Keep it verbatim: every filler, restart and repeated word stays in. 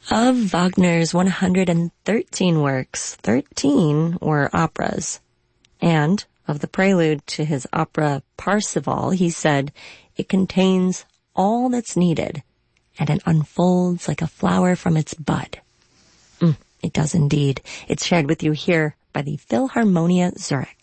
Of Wagner's one hundred thirteen works, thirteen were operas. And of the prelude to his opera Parsifal, he said, it contains all that's needed, and it unfolds like a flower from its bud. Mm, it does indeed. It's shared with you here by the Philharmonia Zurich.